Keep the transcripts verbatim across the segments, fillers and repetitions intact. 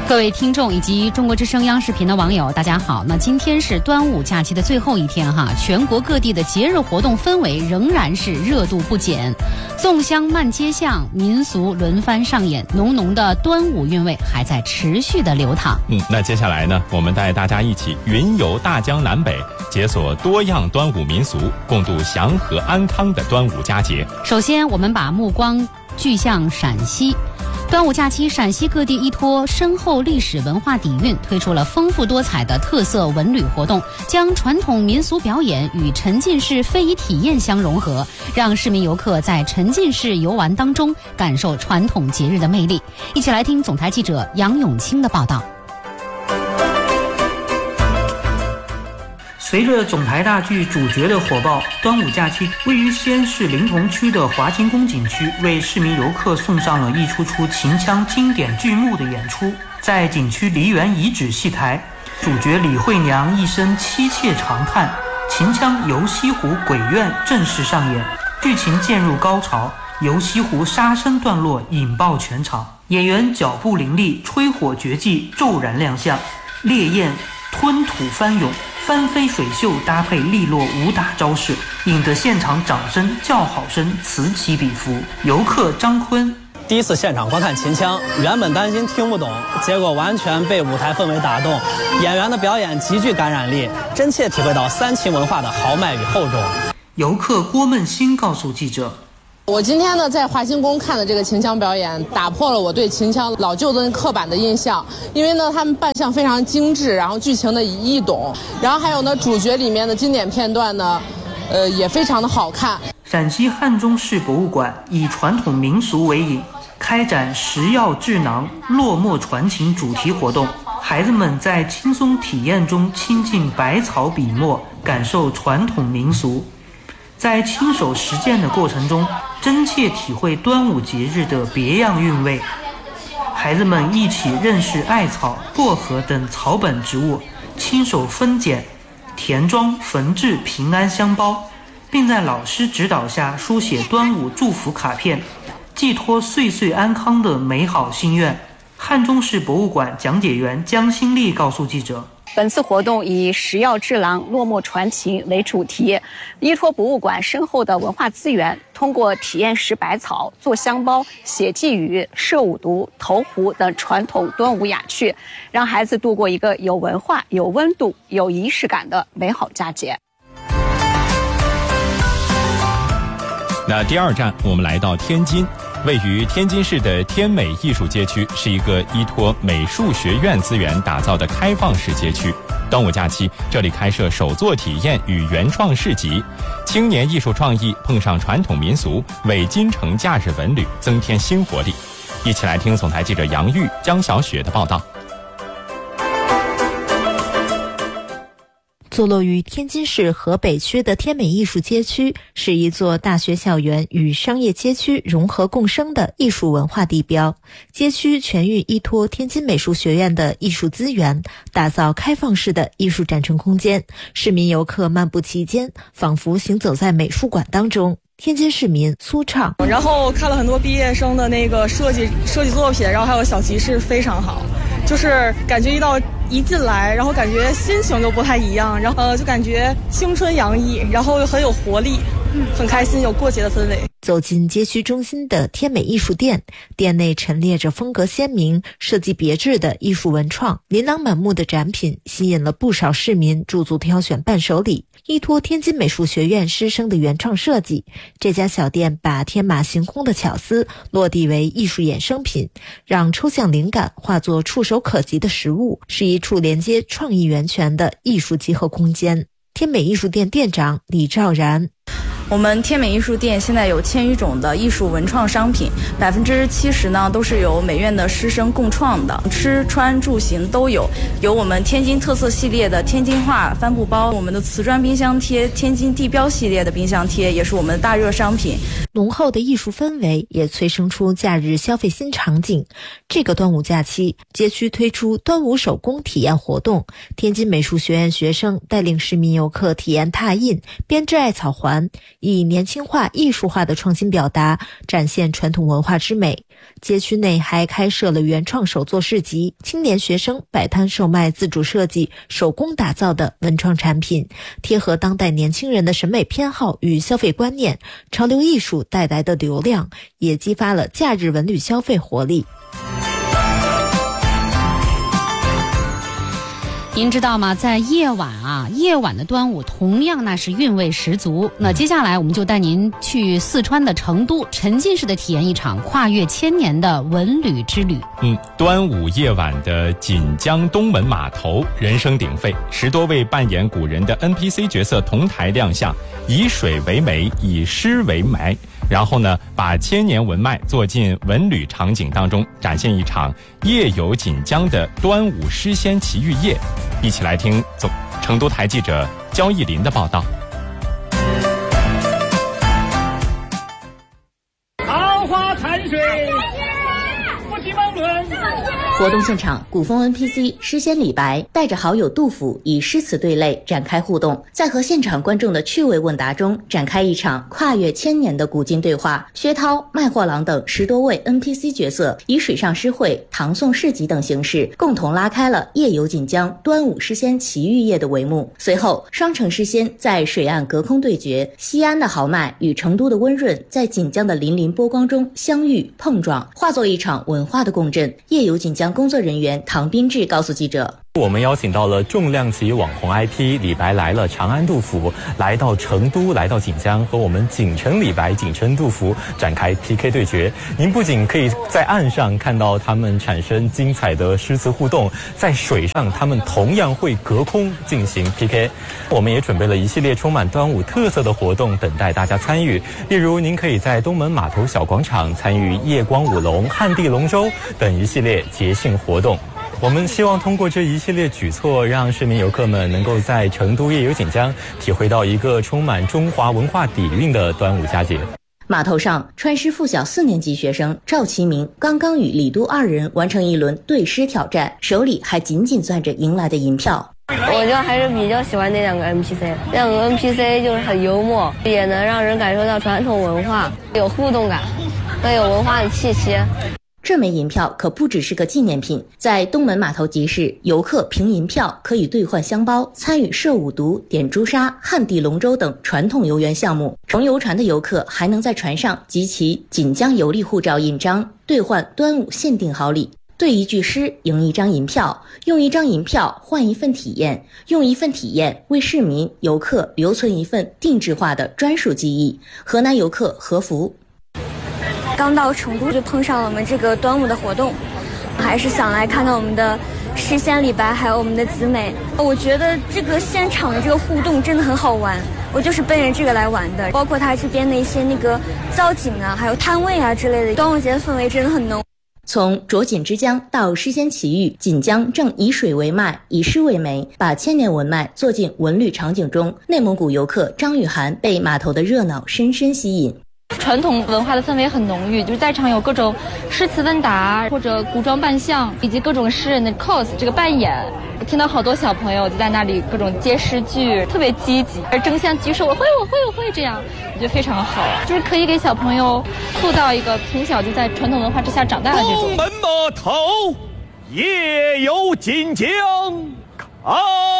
各位听众以及中国之声央视频的网友，大家好。那今天是端午假期的最后一天哈，全国各地的节日活动氛围仍然是热度不减，粽香漫街巷，民俗轮番上演，浓浓的端午韵味还在持续的流淌。 嗯，那接下来呢，我们带大家一起云游大江南北，解锁多样端午民俗，共度祥和安康的端午佳节。 首先，我们把目光聚向陕西。端午假期，陕西各地依托深厚历史文化底蕴，推出了丰富多彩的特色文旅活动，将传统民俗表演与沉浸式非遗体验相融合，让市民游客在沉浸式游玩当中感受传统节日的魅力。一起来听总台记者杨永清的报道。 随着总台大剧主角的火爆，端午假期位于西安市临潼区的华清宫景区为市民游客送上了一出出秦腔经典剧目的演出。在景区梨园遗址戏台，主角李惠娘一声凄切长叹，秦腔《游西湖鬼怨》正式上演，剧情渐入高潮，游西湖杀声段落引爆全场，演员脚步凌厉，吹火绝技骤然亮相，烈焰吞吐翻涌，翻飞水袖搭配利落武打招式，引得现场掌声叫好声此起彼伏。游客张坤第一次现场观看秦腔，原本担心听不懂，结果完全被舞台氛围打动，演员的表演极具感染力，真切体会到三秦文化的豪迈与厚重。 游客郭梦欣告诉记者， 我今天呢在华清宫看的这个秦腔表演，打破了我对秦腔老旧的刻板的印象。因为呢他们扮相非常精致，然后剧情的易懂，然后还有呢主角里面的经典片段呢，呃也非常的好看。 陕西汉中市博物馆以传统民俗为引，开展食药智囊落墨传情主题活动，孩子们在轻松体验中亲近百草笔墨，感受传统民俗。在亲手实践的过程中，真切体会端午节日的别样韵味。孩子们一起认识艾草、薄荷等草本植物，亲手分拣、填装、缝制平安香包，并在老师指导下书写端午祝福卡片，寄托岁岁安康的美好心愿。汉中市博物馆讲解员江新丽告诉记者， 本次活动以食药智囊落墨传情为主题，依托博物馆深厚的文化资源，通过体验食百草、做香包、写寄语、设五毒、投壶等传统端午雅趣，让孩子度过一个有文化、有温度、有仪式感的美好佳节。 那第二站，我们来到天津。位于天津市的天美艺术街区是一个依托美术学院资源打造的开放式街区。端午假期，这里开设手作体验与原创市集，青年艺术创意碰上传统民俗，为京城假日文旅增添新活力。一起来听总台记者杨玉、江小雪的报道。 坐落于天津市河北区的天美艺术街区，是一座大学校园与商业街区融合共生的艺术文化地标。街区全域依托天津美术学院的艺术资源，打造开放式的艺术展陈空间，市民游客漫步其间，仿佛行走在美术馆当中。天津市民苏畅， 然后看了很多毕业生的那个设计设计作品，然后还有小集市，非常好，就是感觉一到一进来，然后感觉心情就不太一样，然后呃就感觉青春洋溢，然后又很有活力，很开心，有过节的氛围。 走进街区中心的天美艺术店，店内陈列着风格鲜明、设计别致的艺术文创，琳琅满目的展品吸引了不少市民驻足挑选伴手礼。依托天津美术学院师生的原创设计，这家小店把天马行空的巧思落地为艺术衍生品，让抽象灵感化作触手可及的实物，是一处连接创意源泉的艺术集合空间。天美艺术店店长李兆然， 我们天美艺术店现在有千余种的艺术文创商品，百分之七十呢都是由美院的师生共创的，吃穿住行都有。有我们天津特色系列的天津话帆布包，我们的瓷砖冰箱贴，天津地标系列的冰箱贴也是我们的大热商品。 浓厚的艺术氛围也催生出假日消费新场景。这个端午假期，街区推出端午手工体验活动，天津美术学院学生带领市民游客体验拓印、编织艾草环， 以年轻化、艺术化的创新表达，展现传统文化之美。街区内还开设了原创手作市集，青年学生摆摊售卖自主设计、手工打造的文创产品，贴合当代年轻人的审美偏好与消费观念。潮流艺术带来的流量，也激发了假日文旅消费活力。 您知道吗？在夜晚啊，夜晚的端午同样那是韵味十足。那接下来我们就带您去四川的成都，沉浸式的体验一场跨越千年的文旅之旅。 嗯，端午夜晚的锦江东门码头人声鼎沸，十多位扮演古人的 N P C 角色同台亮相，以水为媒，以诗为媒。然后呢，把千年文脉做进文旅场景当中，展现一场夜游锦江的端午诗仙奇遇夜。一起来听总成都台记者焦艺林的报道。 桃花潭水，不及忙论。 活动现场，古风 N P C 诗仙李白带着好友杜甫以诗词对擂展开互动，在和现场观众的趣味问答中展开一场跨越千年的古今对话。薛涛、卖货郎等十多位 N P C 角色以水上诗会、唐宋市集等形式共同拉开了夜游锦江端午诗仙奇遇夜的帷幕。随后，双城诗仙在水岸隔空对决，西安的豪迈与成都的温润在锦江的粼粼波光中相遇碰撞，化作一场文化的共振。夜游锦江工作人员唐斌志告诉记者， 我们邀请到了重量级网红 I P 李白来了长安杜甫，来到成都，来到锦江，和我们锦城李白、锦城杜甫展开 P K 对决。您不仅可以在岸上看到他们产生精彩的诗词互动，在水上他们同样会隔空进行 P K。我们也准备了一系列充满端午特色的活动等待大家参与，例如您可以在东门码头小广场参与夜光舞龙、旱地龙舟等一系列节庆活动。我们希望通过这一系列举措，让市民游客们能够在成都夜游锦江体会到一个充满中华文化底蕴的端午佳节。 码头上，川师附小四年级学生赵其明刚刚与李都二人完成一轮对诗挑战，手里还紧紧攥着赢来的银票。 我就还是比较喜欢那两个 N P C， 两个 N P C 就是很幽默，也能让人感受到传统文化，有互动感，更有文化的气息。 这枚银票可不只是个纪念品，在东门码头集市，游客凭银票可以兑换香包，参与射五毒、点朱砂、旱地龙舟等传统游园项目。乘游船的游客还能在船上集齐锦江游历护照印章，兑换端午限定好礼。对一句诗赢一张银票，用一张银票换一份体验，用一份体验为市民游客留存一份定制化的专属记忆。河南游客何福， 刚到成都就碰上了我们这个端午的活动，还是想来看看我们的诗仙李白还有我们的子美。我觉得这个现场的这个互动真的很好玩，我就是奔着这个来玩的，包括它这边的一些那个造景啊，还有摊位啊之类的，端午节的氛围真的很浓。 从着锦之江到诗仙奇遇，锦江正以水为脉，以诗为媒，把千年文脉做进文旅场景中。内蒙古游客张雨涵被码头的热闹深深吸引。 传统文化的氛围很浓郁，就是在场有各种诗词问答或者古装扮相，以及各种诗人的 cos 这个扮演。我听到好多小朋友就在那里各种接诗句，特别积极，而争相举手，我会我会我会这样，我觉得非常好，就是可以给小朋友塑造一个从小就在传统文化之下长大的这种。 东门码头夜游锦江，开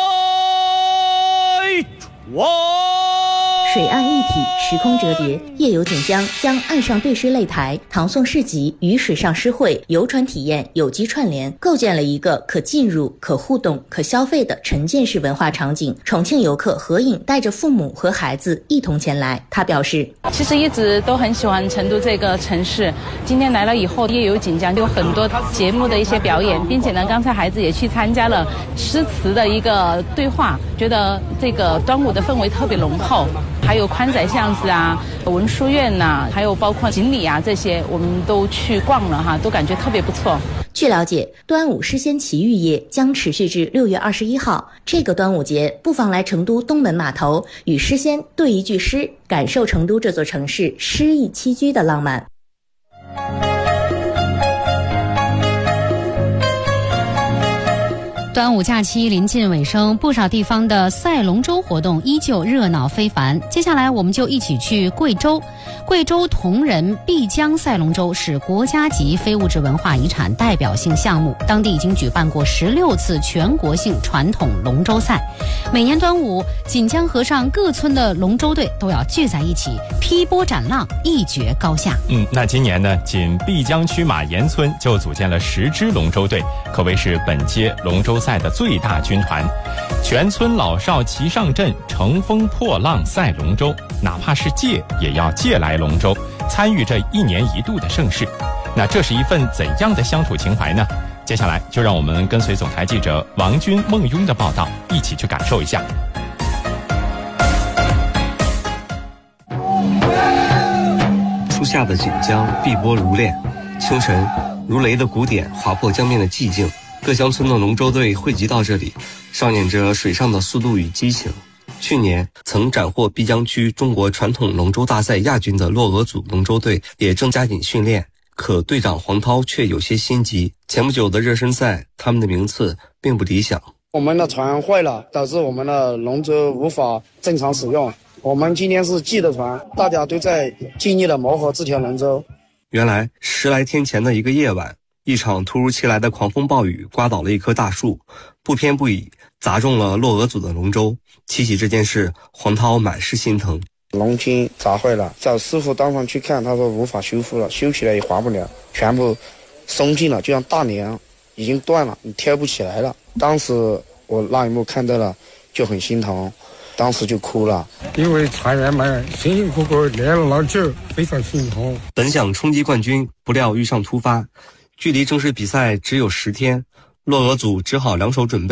船。 水岸一体，时空折叠，夜游锦江将岸上对诗擂台、唐宋市集与水上诗会、游船体验有机串联，构建了一个可进入、可互动、可消费的沉浸式文化场景。重庆游客何颖带着父母和孩子一同前来，他表示： 其实一直都很喜欢成都这个城市，今天来了以后，夜游锦江有很多节目的一些表演，并且呢，刚才孩子也去参加了诗词的一个对话，觉得这个端午的氛围特别浓厚。还有宽窄巷子啊、文殊院呐、啊，还有包括锦里啊这些，我们都去逛了哈，都感觉特别不错。 据了解，端午诗仙奇遇夜将持续至六月二十一号。这个端午节，不妨来成都东门码头与诗仙对一句诗，感受成都这座城市诗意栖居的浪漫。 端午假期临近尾声，不少地方的赛龙舟活动依旧热闹非凡。接下来我们就一起去贵州。贵州铜仁碧江赛龙舟是国家级非物质文化遗产代表性项目，当地已经举办过十六次全国性传统龙舟赛。每年端午，锦江河上各村的龙舟队都要聚在一起，劈波斩浪，一决高下。 嗯，那今年呢，仅碧江区马岩村就组建了十支龙舟队，可谓是本届龙舟赛的最大军团。全村老少齐上阵，乘风破浪赛龙舟，哪怕是借也要借来龙舟，参与这一年一度的盛事。那这是一份怎样的乡土情怀呢？接下来就让我们跟随总台记者王军、孟雍的报道，一起去感受一下。 初夏的锦江碧波如练，清晨如雷的鼓点划破江面的寂静，各乡村的龙舟队汇集到这里，上演着水上的速度与激情。去年曾斩获碧江区中国传统龙舟大赛亚军的洛俄组龙舟队也正加紧训练，可队长黄涛却有些心急。前不久的热身赛，他们的名次并不理想。 我们的船坏了，导致我们的龙舟无法正常使用。我们今天是记的船，大家都在尽力的磨合这条龙舟。 原来十来天前的一个夜晚，一场突如其来的狂风暴雨刮倒了一棵大树，不偏不倚砸中了洛俄组的龙舟。提起这件事，黄涛满是心疼。 龙筋砸坏了，找师傅当场去看，他说无法修复了，修起来也划不了，全部松进了，就像大梁已经断了，你挑不起来了。当时我那一幕看到了，就很心疼，当时就哭了。 因为船员们辛辛苦苦练了老久，非常心痛。 本想冲击冠军，不料遇上突发，距离正式比赛只有十天，洛俄组只好两手准备。